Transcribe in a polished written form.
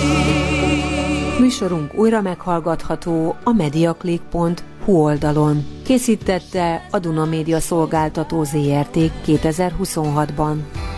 Műsorunk újra meghallgatható a mediaclick.hu oldalon. Készítette a Duna Média Szolgáltató Zrt. 2026-ban.